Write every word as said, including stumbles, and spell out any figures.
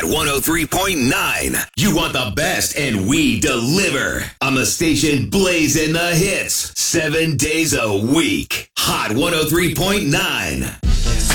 Hot one oh three point nine. You want the best, and we deliver. On the station blazing the hits seven days a week. Hot one oh three point nine.